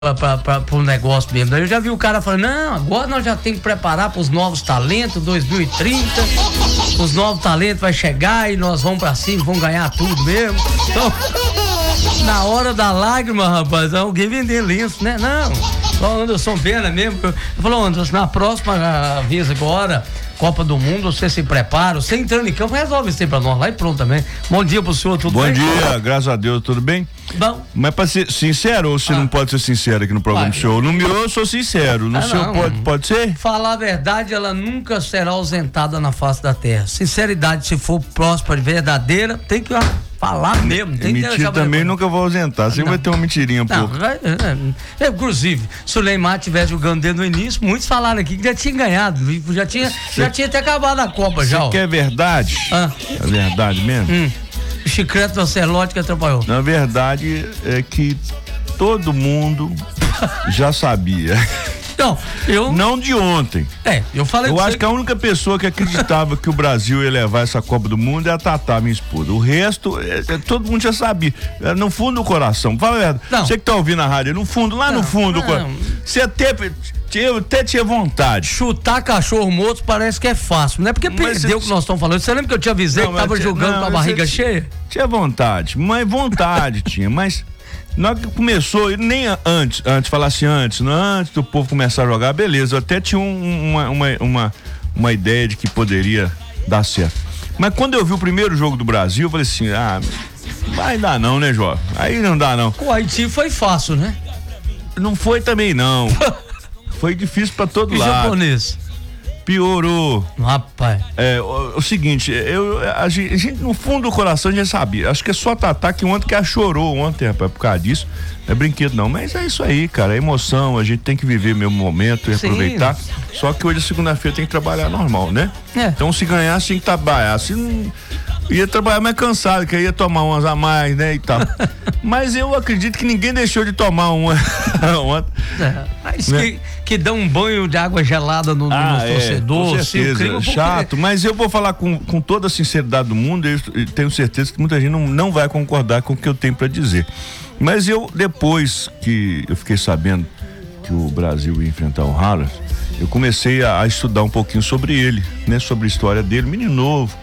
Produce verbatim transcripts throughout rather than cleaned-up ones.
para o negócio mesmo. Daí eu já vi o cara falando, não, agora nós já temos que preparar para os novos talentos, dois mil e trinta, os novos talentos vai chegar e nós vamos para cima, vamos ganhar tudo mesmo. Então, na hora da lágrima, rapaz, alguém vender lenço, né? Não, o Anderson Pena mesmo, eu falou, Anderson, na próxima vez agora, Copa do Mundo, você se prepara, você entrando em campo, resolve isso aí pra nós lá e pronto também. Bom dia pro senhor, tudo Bom bem? Bom dia, graças a Deus, tudo bem? Bom. Mas pra ser sincero, ou você ah. não pode ser sincero aqui no programa Vai. do senhor? No meu eu sou sincero, no ah, seu não. pode, pode ser? Falar a verdade, ela nunca será ausentada na face da terra. Sinceridade, se for próspera e verdadeira, tem que falar mesmo. Tem Mentira que também nunca vou ausentar, você vai ter uma mentirinha um não, pouco. Vai, é, é, inclusive, se o Neymar tivesse jogando desde o início, muitos falaram aqui que já tinha ganhado, já tinha, Cê, já tinha até acabado a Copa já. Você quer verdade? Ah. É verdade mesmo? Hum. O chiclete do Ocelote que atrapalhou. Na verdade é que todo mundo já sabia. Não, eu... Não de ontem. É, eu falei Eu acho você... que a única pessoa que acreditava que o Brasil ia levar essa Copa do Mundo é a Tatá, minha esposa. O resto, é, é, todo mundo já sabia. É, no fundo do coração. Fala a verdade. Você que tá ouvindo a rádio, no fundo, lá não, no fundo não. do coração. Você até, eu até tinha vontade. Chutar cachorro morto parece que é fácil, não é porque mas perdeu o que nós estamos falando. Você lembra que eu te avisei não, que tava jogando não, com a barriga cheia? Tinha vontade, mas vontade tinha, mas... Na hora que começou, nem antes, antes, falasse antes, não, antes do povo começar a jogar, beleza, eu até tinha um, uma, uma, uma, uma ideia de que poderia dar certo. Mas quando eu vi o primeiro jogo do Brasil, eu falei assim, ah, vai dar não, né, Jó? Aí não dá não. O Haiti foi fácil, né? Não foi também não. Foi difícil pra todo e lado. E japonês? Piorou. Rapaz. É, o, o seguinte, eu, a, gente, a gente, no fundo do coração, a gente sabia. Acho que é só a Tatá que ontem que ela chorou ontem, rapaz, por causa disso. Não é brinquedo, não. Mas é isso aí, cara. É emoção, a gente tem que viver o mesmo momento e Sim. aproveitar. Só que hoje, segunda-feira, tem que trabalhar normal, né? É. Então, se ganhar, tem que trabalhar. Se não. Ia trabalhar mais cansado, que ia tomar umas a mais, né, e tal. Mas eu acredito que ninguém deixou de tomar uma. é, mas né? que, que dá um banho de água gelada no, ah, no torcedor. É, com certeza, crime, chato. Porque... Mas eu vou falar com, com toda a sinceridade do mundo, eu tenho certeza que muita gente não, não vai concordar com o que eu tenho para dizer. Mas eu, depois que eu fiquei sabendo que o Brasil ia enfrentar o Haras, eu comecei a, a estudar um pouquinho sobre ele, né, sobre a história dele, menino novo.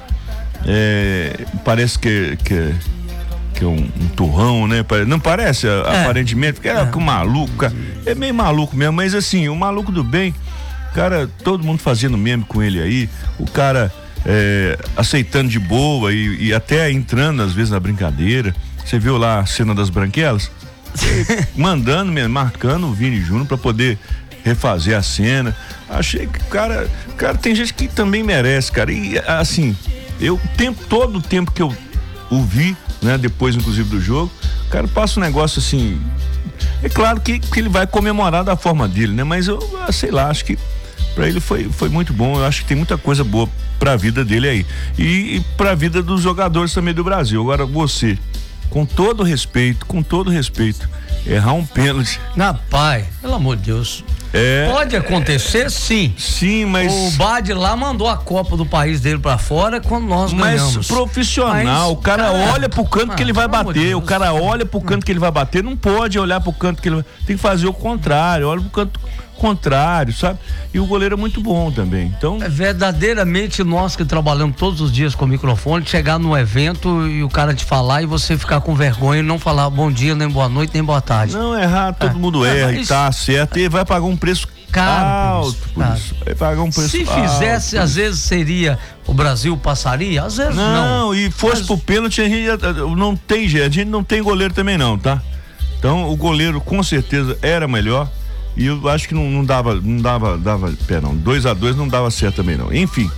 É, parece que, que, que é um, um turrão, né? Não parece, é. aparentemente, porque era é. um maluco, cara. É meio maluco mesmo, mas assim, o maluco do bem, cara, todo mundo fazendo meme com ele aí, o cara é, aceitando de boa e, e até entrando às vezes na brincadeira. Você viu lá a cena das branquelas? Mandando, marcando o Vini Júnior pra poder refazer a cena. Achei que o cara, cara, tem gente que também merece, cara, e assim. Eu, tempo, todo o tempo que eu o vi, né, depois inclusive do jogo, o cara passa um negócio assim, é claro que, que ele vai comemorar da forma dele, né, mas eu, sei lá, acho que pra ele foi, foi muito bom, eu acho que tem muita coisa boa pra vida dele aí, e, e pra vida dos jogadores também do Brasil. Agora você, com todo respeito, com todo respeito, errar um pênalti. Rapaz, pelo amor de Deus. É, Pode acontecer, sim. Sim, mas. O Bad lá mandou a Copa do país dele pra fora quando nós mas ganhamos. Profissional, mas, o cara, cara olha pro canto ah, que ele vai bater, o cara olha pro canto que ele vai bater, não pode olhar pro canto que ele vai. Tem que fazer o contrário, olha pro canto contrário, sabe? E o goleiro é muito bom também. Então. É verdadeiramente nós que trabalhamos todos os dias com o microfone, chegar no evento e o cara te falar e você ficar com vergonha e não falar bom dia, nem boa noite, nem boa tarde. Não, errar, todo é. mundo erra é, e tá certo, e vai pagar um preço caro alto por isso. Por isso. Vai pagar um preço Se fizesse, alto, às vezes seria, o Brasil passaria, às vezes não. Não, e fosse mas... pro pênalti, a gente não tem jeito, a gente não tem goleiro também não, tá? Então o goleiro com certeza era melhor. E eu acho que não, não dava, não dava, dava, pera, não, dois a dois não dava certo também não. Enfim,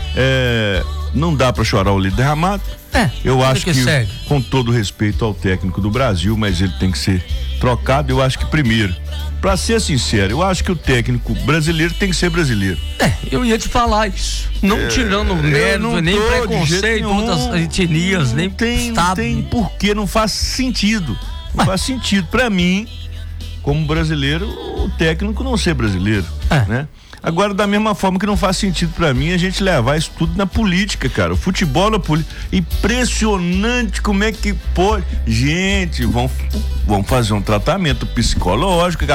é, não dá pra chorar o leite derramado. É, eu acho que, que com todo respeito ao técnico do Brasil, mas ele tem que ser trocado. Eu acho que primeiro, pra ser sincero, eu acho que o técnico brasileiro tem que ser brasileiro. É, eu ia te falar isso. Não é, tirando mérito, nem preconceito, outras etnias, nem tem, estado. Não tem porquê, não faz sentido. Não faz sentido pra mim. Como brasileiro, o técnico não ser brasileiro, é. né? Agora, da mesma forma que não faz sentido pra mim a gente levar isso tudo na política, cara. O futebol na política. Impressionante como é que pode. Gente, vão, vão fazer um tratamento psicológico.